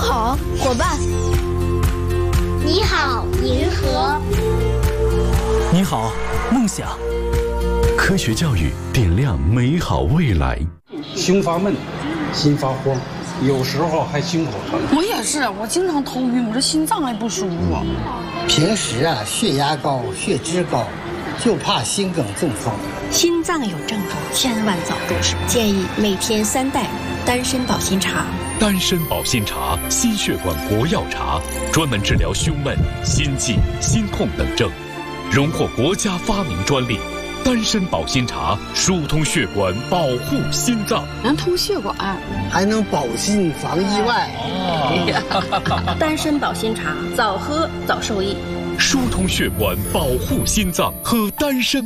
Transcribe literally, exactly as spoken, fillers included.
好，伙伴。 你好，银河。 你好，梦想。 科学教育点亮美好未来。 胸发闷，心发慌，有时候还心口疼。 我也是，我经常头晕，我这心脏还不舒服。 平时啊，血压高，血脂高，就怕心梗中风。 心脏有症状，千万早入手。 建议每天三袋丹参保心茶。 丹参保心茶，心血管国药茶，专门治疗胸闷、心悸、心痛等症，荣获国家发明专利。丹参保心茶疏通血管，保护心脏， 能通血管， 还能保心防意外。 哦、丹参保心茶，早喝早受益。 疏通血管，保护心脏，喝丹参。